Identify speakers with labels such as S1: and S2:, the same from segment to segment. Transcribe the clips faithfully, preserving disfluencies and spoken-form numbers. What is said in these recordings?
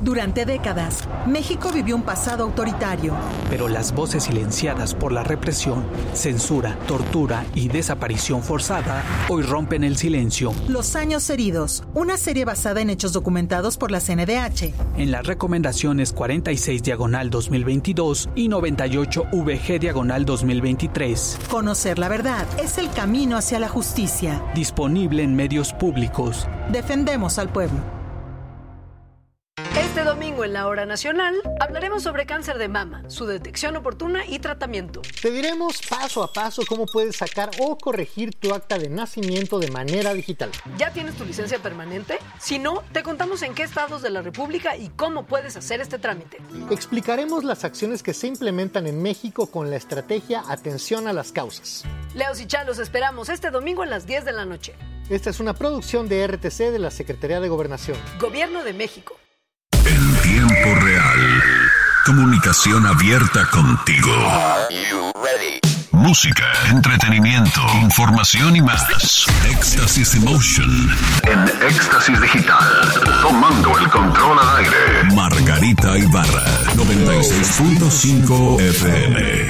S1: Durante décadas, México vivió un pasado autoritario.
S2: Pero las voces silenciadas por la represión, censura, tortura y desaparición forzada hoy rompen el silencio.
S1: Los años heridos, una serie basada en hechos documentados por la C N D H.
S2: En las recomendaciones cuarenta y seis diagonal dos mil veintidós y noventa y ocho V G diagonal dos mil veintitrés.
S1: Conocer la verdad es el camino hacia la justicia.
S2: Disponible en medios públicos.
S1: Defendemos al pueblo.
S3: Este domingo en la Hora Nacional hablaremos sobre cáncer de mama, su detección oportuna y tratamiento.
S4: Te diremos paso a paso cómo puedes sacar o corregir tu acta de nacimiento de manera digital.
S3: ¿Ya tienes tu licencia permanente? Si no, te contamos en qué estados de la República y cómo puedes hacer este trámite.
S4: Explicaremos las acciones que se implementan en México con la estrategia Atención a las Causas.
S3: Leos y Chá, los esperamos este domingo a las diez de la noche.
S4: Esta es una producción de R T C de la Secretaría de Gobernación.
S3: Gobierno de México.
S5: En tiempo real. Comunicación abierta contigo. Música, entretenimiento, información y más. Éxtasis Emotion. En Éxtasis Digital. Tomando el control al aire. Margarita Ibarra. noventa y seis punto cinco F M.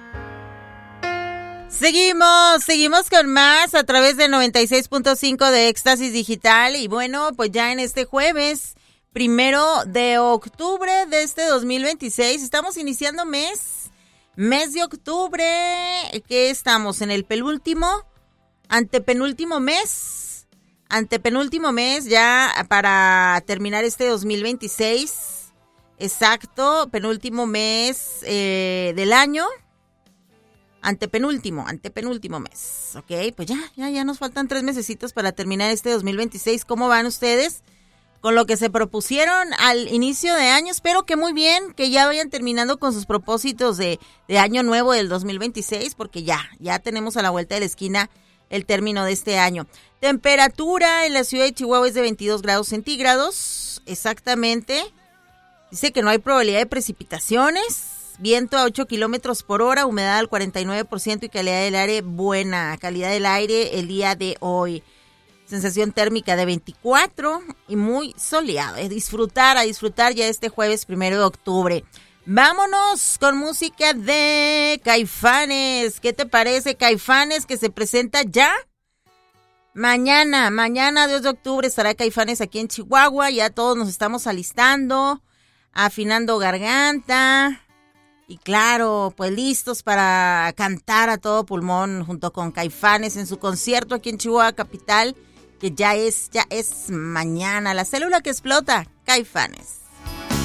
S6: Seguimos, seguimos con más a través de noventa y seis punto cinco de Éxtasis Digital. Y bueno, pues ya en este jueves primero de octubre de este dos mil veintiséis, estamos iniciando mes, mes de octubre, que estamos en el penúltimo, antepenúltimo mes, antepenúltimo mes ya para terminar este dos mil veintiséis, exacto, penúltimo mes eh, del año, antepenúltimo, antepenúltimo mes, ok, pues ya, ya, ya nos faltan tres mesecitos para terminar este dos mil veintiséis, ¿cómo van ustedes? Con lo que se propusieron al inicio de año, espero que muy bien, que ya vayan terminando con sus propósitos de, de año nuevo del dos mil veintiséis, porque ya, ya tenemos a la vuelta de la esquina el término de este año. Temperatura en la ciudad de Chihuahua es de veintidós grados centígrados, exactamente. Dice que no hay probabilidad de precipitaciones, viento a ocho kilómetros por hora, humedad al cuarenta y nueve por ciento y calidad del aire buena, calidad del aire el día de hoy. Sensación térmica de veinticuatro y muy soleado. Es disfrutar, a disfrutar ya este jueves primero de octubre. Vámonos con música de Caifanes. ¿Qué te parece, Caifanes, que se presenta ya? Mañana, mañana dos de octubre estará Caifanes aquí en Chihuahua. Ya todos nos estamos alistando, afinando garganta. Y claro, pues listos para cantar a todo pulmón junto con Caifanes en su concierto aquí en Chihuahua Capital, que ya es, ya es mañana. La célula que explota, Caifanes.